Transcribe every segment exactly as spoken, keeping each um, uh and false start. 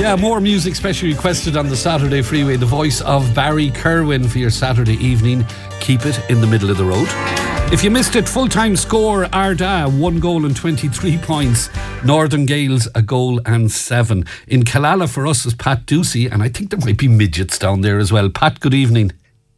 yeah, more music specially requested on the Saturday Freeway. The voice of Barry Kerwin for your Saturday evening. Keep it in the middle of the road. If you missed it, full-time score, Ardagh, one goal and twenty-three points. Northern Gales, a goal and seven. In Killala for us is Pat Ducey, and I think there might be midgets down there as well. Pat, good evening.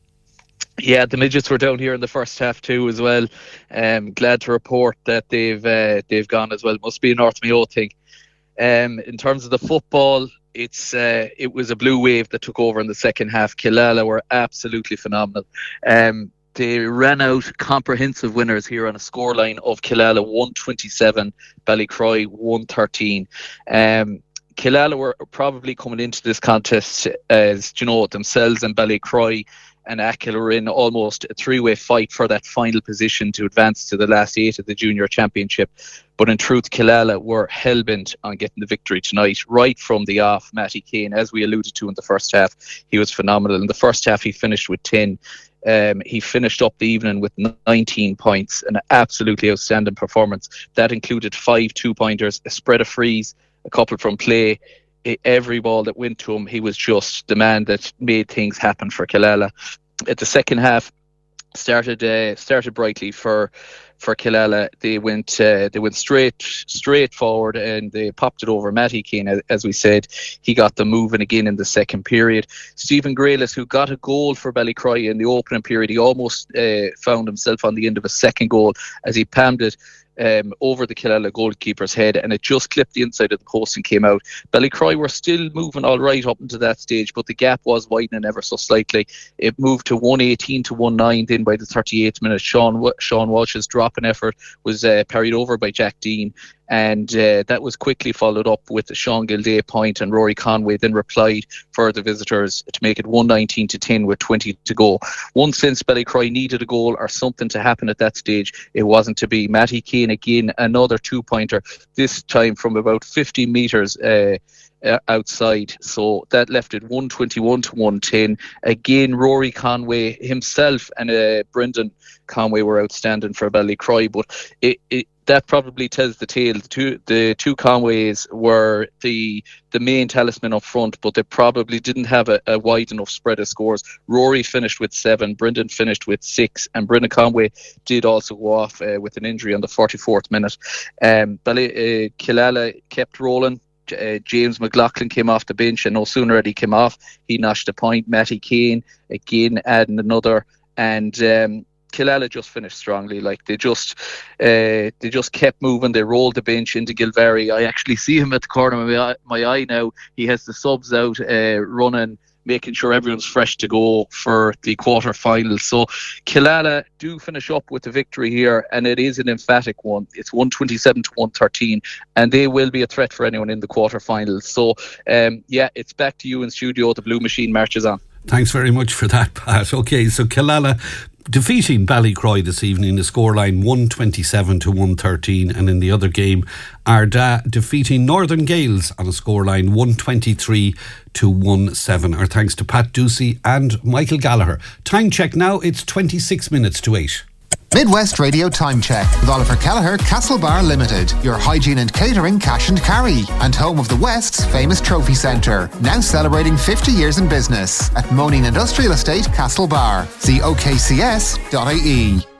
Yeah, the midgets were down here in the first half too as well. Um, glad to report that they've uh, they've gone as well. Must be a North Mayo thing. Um, in terms of the football, it's uh, it was a blue wave that took over in the second half. Killala were absolutely phenomenal. Um, They ran out comprehensive winners here on a scoreline of Killala one twenty-seven, Ballycroy one thirteen. Um, Killala were probably coming into this contest as, you know, themselves and Ballycroy and Achill were in almost a three-way fight for that final position to advance to the last eight of the junior championship. But in truth, Killala were hell-bent on getting the victory tonight, right from the off. Matty Kane, as we alluded to in the first half, he was phenomenal. In the first half, he finished with ten. Um, he finished up the evening with nineteen points, an absolutely outstanding performance. That included five two-pointers, a spread of frees, a couple from play. Every ball that went to him, he was just the man that made things happen for Killala. At the second half, started uh, started brightly for for Killala. They went uh, they went straight straight forward and they popped it over. Matty Kane, as, as we said, he got them moving again in the second period. Stephen Graylis, who got a goal for Ballycroy in the opening period, he almost uh, found himself on the end of a second goal as he palmed it Um, over the Killala goalkeeper's head, and it just clipped the inside of the post and came out. Ballycroy were still moving all right up into that stage, but the gap was widening ever so slightly. It moved to one eighteen to one nine. Then by the thirty-eighth minute, Sean Sean Walsh's dropping effort was uh, parried over by Jack Dean, and uh, that was quickly followed up with the Sean Gilday point, and Rory Conway then replied for the visitors to make it one nineteen to ten with twenty to go. Once since Ballycroy needed a goal or something to happen at that stage, it wasn't to be. Matty Kane again, another two-pointer, this time from about fifty metres uh, uh, outside. So that left it one twenty-one to one ten. Again, Rory Conway himself and uh, Brendan Conway were outstanding for Ballycroy, but it, it that probably tells the tale. The two, the two Conways were the the main talisman up front, but they probably didn't have a, a wide enough spread of scores. Rory finished with seven, Brendan finished with six, and Brendan Conway did also go off uh, with an injury on the forty-fourth minute. Um, Bally, uh, Killala kept rolling. Uh, James McLaughlin came off the bench, and no sooner had he came off, he notched a point. Matty Kane again adding another, and um, Killala just finished strongly. Like they just, uh, they just kept moving. They rolled the bench into Gilvary. I actually see him at the corner of my eye, my eye now. He has the subs out, uh, running, making sure everyone's fresh to go for the quarter-final. So Killala do finish up with the victory here, and it is an emphatic one. It's one twenty-seven to one thirteen, and they will be a threat for anyone in the quarter-finals. So, um, yeah, it's back to you in studio. The Blue Machine marches on. Thanks very much for that, Pat. OK, so Killala defeating Ballycroy this evening, the scoreline one twenty-seven to one thirteen, and in the other game, Ardagh defeating Northern Gales on a scoreline one twenty-three to one seven. Our thanks to Pat Ducey and Michael Gallagher. Time check now, it's twenty-six minutes to eight. Midwest Radio Time Check with Oliver Kelleher, Castlebar Limited, your hygiene and catering cash and carry, and home of the West's famous trophy centre, now celebrating fifty years in business at Moaning Industrial Estate, Castlebar. See O K C S dot I E.